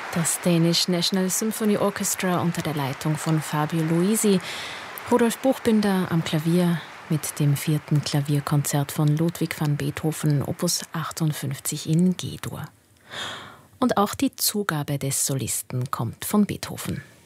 Das Danish National Symphony Orchestra unter der Leitung von Fabio Luisi. Rudolf Buchbinder am Klavier mit dem 4. Klavierkonzert von Ludwig van Beethoven, Opus 58 in G-Dur. Und auch die Zugabe des Solisten kommt von Beethoven.